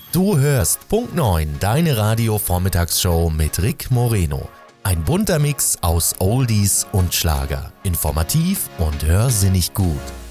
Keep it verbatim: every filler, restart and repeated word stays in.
Du hörst Punkt neun, deine Radio-Vormittagsshow mit Rick Moreno. Ein bunter Mix aus Oldies und Schlager. Informativ und hörsinnig gut.